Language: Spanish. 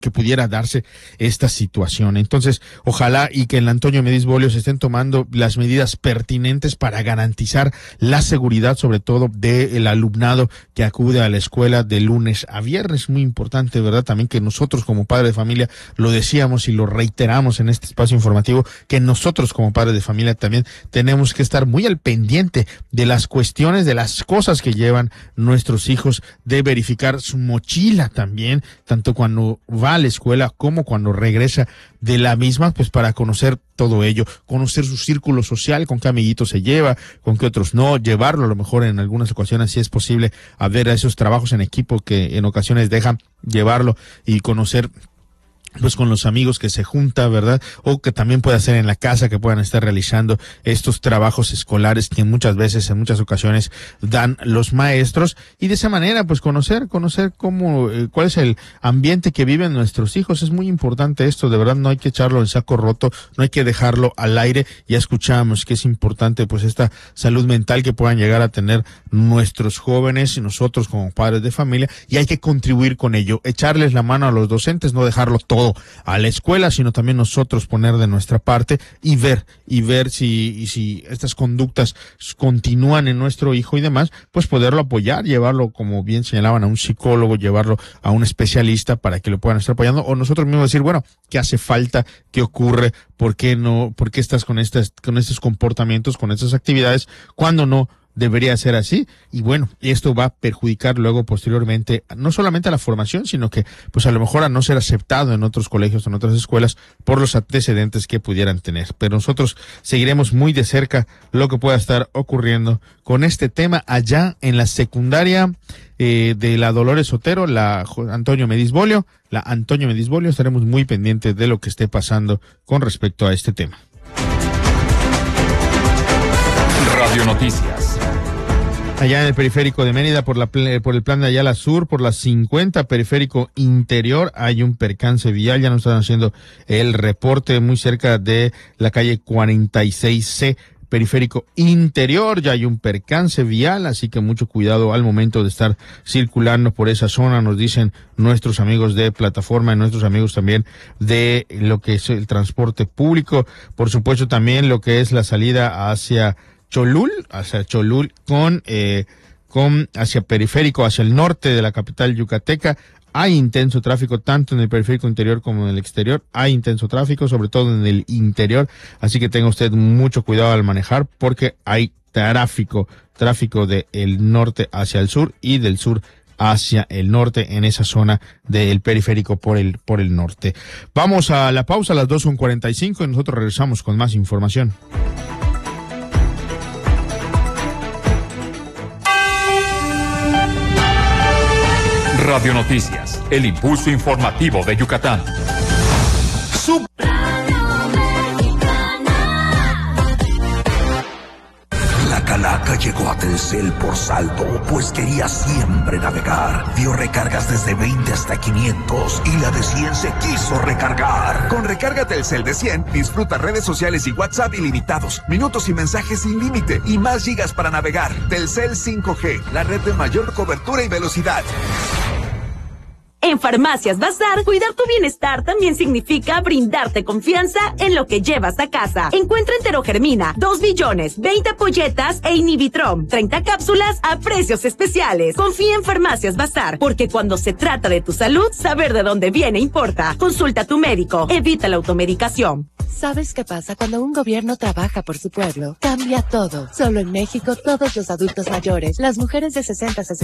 que pudiera darse esta situación. Entonces, ojalá y que en la Antonio Medis Bolio se estén tomando las medidas pertinentes para garantizar la seguridad, sobre todo del alumnado que acude a la escuela de lunes a viernes. Muy importante, ¿verdad? También que nosotros como padres de familia lo decíamos y lo reiteramos en este espacio informativo, que nosotros como padres de familia también tenemos que estar muy al pendiente de las cuestiones, de las cosas que llevan nuestros hijos, de verificar su mochila también, tanto cuando va a la escuela como cuando regresa de la misma, pues para conocer todo ello, conocer su círculo social, con qué amiguitos se lleva, con qué otros no, llevarlo a lo mejor en algunas ocasiones, si es posible, a ver a esos trabajos en equipo que en ocasiones dejan, llevarlo y conocer pues con los amigos que se junta, ¿verdad? O que también puede hacer en la casa, que puedan estar realizando estos trabajos escolares que muchas veces, en muchas ocasiones, dan los maestros, y de esa manera, pues conocer cómo, cuál es el ambiente que viven nuestros hijos. Es muy importante esto, de verdad, no hay que echarlo en saco roto, no hay que dejarlo al aire. Ya escuchamos que es importante, pues, esta salud mental que puedan llegar a tener nuestros jóvenes y nosotros como padres de familia, y hay que contribuir con ello, echarles la mano a los docentes, no dejarlo todo a la escuela, sino también nosotros poner de nuestra parte y ver si estas conductas continúan en nuestro hijo y demás, pues poderlo apoyar, llevarlo, como bien señalaban, a un psicólogo, llevarlo a un especialista para que lo puedan estar apoyando, o nosotros mismos decir, bueno, ¿qué hace falta? ¿Qué ocurre? ¿Por qué estás con estos comportamientos, con estas actividades, cuando no debería ser así? Y bueno, esto va a perjudicar luego posteriormente no solamente a la formación, sino que pues a lo mejor a no ser aceptado en otros colegios, en otras escuelas, por los antecedentes que pudieran tener. Pero nosotros seguiremos muy de cerca lo que pueda estar ocurriendo con este tema allá en la secundaria de la Dolores Otero, la Antonio Medis Bolio. Estaremos muy pendientes de lo que esté pasando con respecto a este tema. Radio Noticias. Allá en el periférico de Mérida, por el plan de Ayala Sur, por la 50, periférico interior, hay un percance vial. Ya nos están haciendo el reporte muy cerca de la calle 46C, periférico interior. Ya hay un percance vial, así que mucho cuidado al momento de estar circulando por esa zona, nos dicen nuestros amigos de plataforma y nuestros amigos también de lo que es el transporte público. Por supuesto también lo que es la salida hacia Cholul hacia periférico, hacia el norte de la capital yucateca. Hay intenso tráfico tanto en el periférico interior como en el exterior. Hay intenso tráfico, sobre todo en el interior. Así que tenga usted mucho cuidado al manejar, porque hay tráfico del norte hacia el sur y del sur hacia el norte en esa zona del periférico por el norte. Vamos a la pausa a las 2:45 y nosotros regresamos con más información. Radio Noticias, el impulso informativo de Yucatán. La calaca llegó a Telcel por saldo, pues quería siempre navegar. Dio recargas desde 20 hasta 500 y la de 100 se quiso recargar. Con recarga Telcel de 100, disfruta redes sociales y WhatsApp ilimitados, minutos y mensajes sin límite y más gigas para navegar. Telcel 5G, la red de mayor cobertura y velocidad. En Farmacias Bazar, cuidar tu bienestar también significa brindarte confianza en lo que llevas a casa. Encuentra Enterogermina, 2 billones, 20 ampolletas e Inhibitrom, 30 cápsulas a precios especiales. Confía en Farmacias Bazar, porque cuando se trata de tu salud, saber de dónde viene importa. Consulta a tu médico, evita la automedicación. ¿Sabes qué pasa cuando un gobierno trabaja por su pueblo? Cambia todo. Solo en México, todos los adultos mayores, las mujeres de 60 a 60